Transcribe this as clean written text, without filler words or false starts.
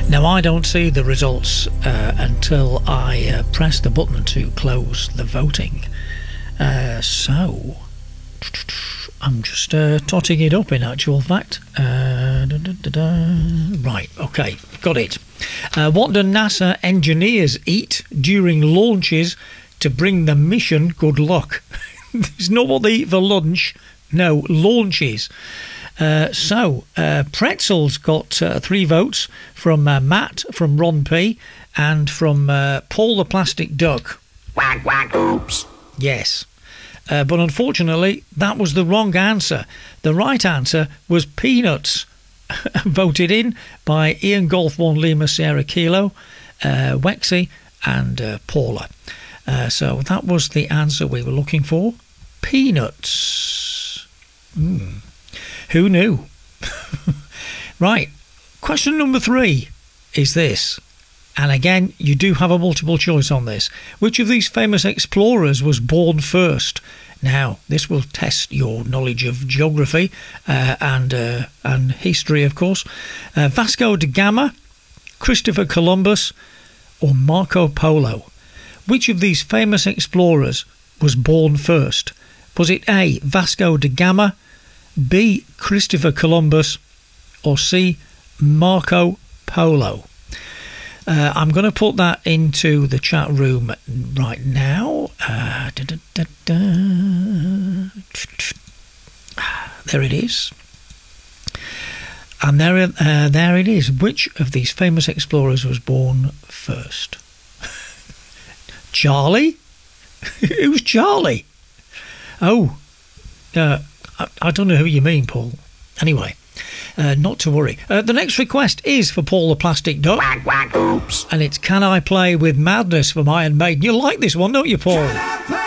Now, I don't see the results until I press the button to close the voting. So, I'm just totting it up in actual fact. Right, okay, got it. What do NASA engineers eat during launches to bring the mission good luck? It's not what they eat for lunch. No, launches. Pretzels got 3 votes from Matt, from Ron P, and from Paul the Plastic Duck. Quack, quack, oops. Yes. But unfortunately, that was the wrong answer. The right answer was peanuts, voted in by Ian Golf 1 Lima Sierra Kilo, Wexy, and Paula. So that was the answer we were looking for. Peanuts. Who knew? Right. Question number 3 is this. And again, you do have a multiple choice on this. Which of these famous explorers was born first? Now, this will test your knowledge of geography and history, of course. Vasco da Gama, Christopher Columbus, or Marco Polo? Which of these famous explorers was born first? Was it A, Vasco da Gama, B, Christopher Columbus, or C, Marco Polo? I'm going to put that into the chat room right now. There it is. And there it is. Which of these famous explorers was born first? Charlie? Who's Charlie? Oh, I don't know who you mean, Paul. Anyway. Not to worry. The next request is for Paul the Plastic Duck. Quack, quack, oops. And it's Can I Play with Madness from Iron Maiden. You like this one, don't you, Paul?